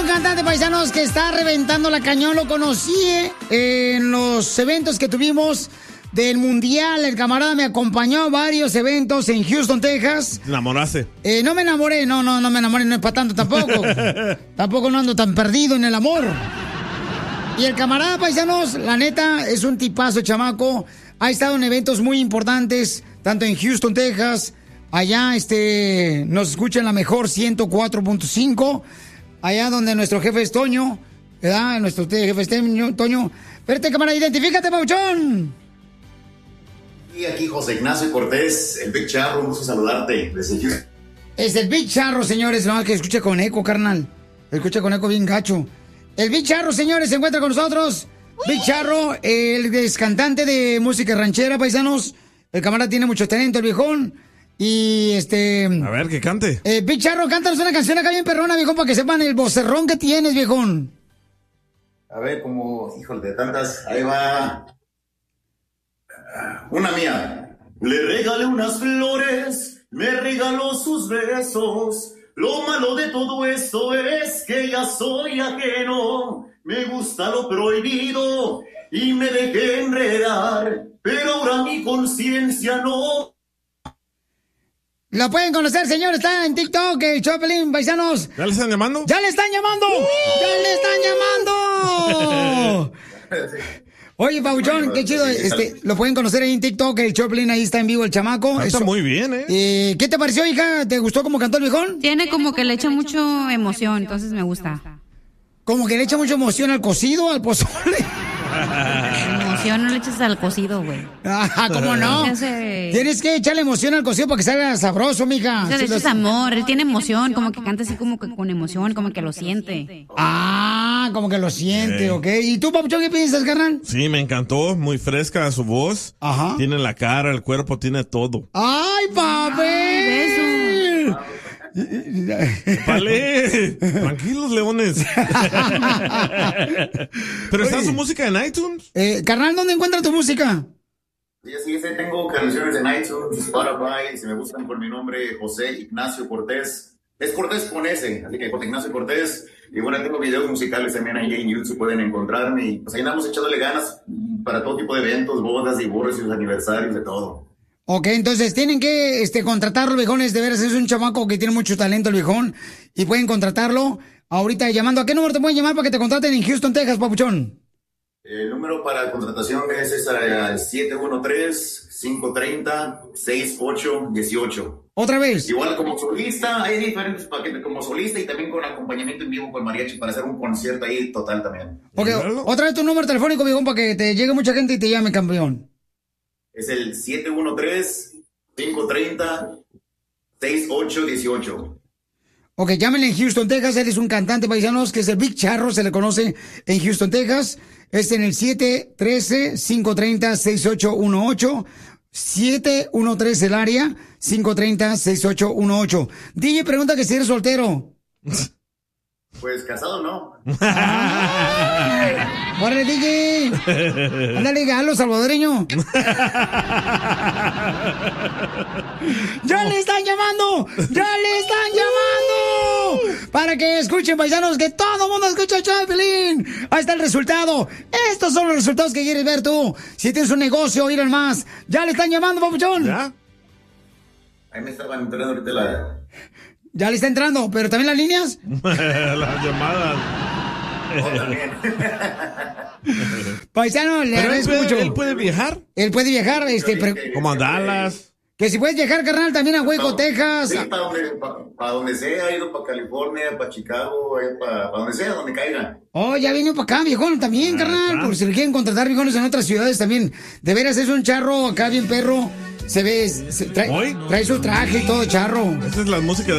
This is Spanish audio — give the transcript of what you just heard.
cantante, paisanos, que está reventando la cañón. Lo conocí en los eventos que tuvimos del Mundial. El camarada me acompañó a varios eventos en Houston, Texas. ¿Te enamoraste? No me enamoré, no me enamoré, no es para tanto tampoco. Tampoco no ando tan perdido en el amor. Y el camarada, paisanos, la neta, es un tipazo, chamaco. Ha estado en eventos muy importantes, tanto en Houston, Texas. Allá, nos escucha en la mejor 104.5. Allá donde nuestro jefe es Toño, ¿verdad? Nuestro jefe es Toño. Espérate, camarada, identifícate, pauchón. Y aquí José Ignacio Cortés, el Big Charro, un gusto saludarte desde Houston. Es el Big Charro, señores, nomás que escucha con eco, carnal. Escucha con eco bien gacho. El Big Charro, señores, se encuentra con nosotros. Big Charro, el es cantante de música ranchera, paisanos. El camarada tiene mucho talento, el viejón. Y A ver, que cante. Big Charro, cántanos una canción acá bien perrona, viejón, para que sepan el vocerrón que tienes, viejón. A ver, como, híjole, de tantas, ahí va. Una mía. Le regalé unas flores, me regaló sus besos. Lo malo de todo esto es que ya soy ajeno. Me gusta lo prohibido y me dejé enredar. Pero ahora mi conciencia no. Lo pueden conocer, señor, está en TikTok, el Choplin, paisanos. ¿Ya le están llamando? ¡Ya le están llamando! ¡Ya le están llamando! Oye, Pauchón, qué chido, lo pueden conocer ahí en TikTok, el Choplin, ahí está en vivo el chamaco. Está muy bien, ¿Qué te pareció, hija? ¿Te gustó cómo cantó el viejón? Tiene como que le echa mucho emoción, entonces me gusta. ¿Como que le echa mucha emoción al cocido, al pozole? Emoción no le echas al cocido, güey. ¿Cómo no? Tienes que echarle emoción al cocido para que salga sabroso, mija. O sea, le echas amor, él tiene emoción, como que canta así como que con emoción, como que lo siente. Como que lo siente, ok. ¿Y tú, Papuchón, qué piensas, carnal? Sí, me encantó, muy fresca su voz. Ajá. Tiene la cara, el cuerpo, tiene todo. ¡Ay, papi! Vale, tranquilos, leones. Pero está su música en iTunes. Carnal, ¿dónde encuentras tu música? Sí, tengo canciones en iTunes, Spotify. Si me buscan por mi nombre, José Ignacio Cortés. Es Cortés con S, así que José Ignacio Cortés. Y bueno, tengo videos musicales también ahí en YouTube, pueden encontrarme. Y pues ahí andamos echándole ganas para todo tipo de eventos, bodas, divorcios, aniversarios, de todo. Ok, entonces tienen que contratarlo, viejones, de veras, es un chamaco que tiene mucho talento el viejón, y pueden contratarlo ahorita llamando. ¿A qué número te pueden llamar para que te contraten en Houston, Texas, Papuchón? El número para contratación es 713-530-6818. ¿Otra vez? Igual como solista, hay diferentes paquetes como solista y también con acompañamiento en vivo con mariachi para hacer un concierto ahí total también. Ok, otra vez tu número telefónico, viejón, para que te llegue mucha gente y te llame, campeón. Es el 713-530-6818. Ok, llámenle en Houston, Texas. Él es un cantante, paisanos, que es el Big Charro, se le conoce en Houston, Texas. Es en el 713-530-6818. 713 el área, 530-6818. DJ pregunta que si eres soltero. Pues casado no. ¡Órale, DJ! ¡Ándale, galo, salvadoreño! ¡Ya le están llamando! ¡Ya le están llamando! Para que escuchen, paisanos, que todo el mundo escucha Choplin. Ahí está el resultado. Estos son los resultados que quieres ver tú. Si tienes un negocio, ir al más. ¡Ya le están llamando, papuchón! ¿Ya? Ahí me estaban entrando ahorita la... Ya le está entrando, pero también las líneas. Las llamadas. Paisano, le agradezco mucho. ¿Él puede viajar? Él puede viajar, como a Dallas. Que si puedes viajar, carnal, también a Hueco, Texas. Sí, para donde sea, he ido para California, para Chicago, para donde sea, donde caiga. Oh, ya vino para acá, viejón, también, carnal. Por si le quieren contratar viejones en otras ciudades también. De veras, es un charro acá bien perro. Se ve, trae su traje y todo, charro. Esa es la música de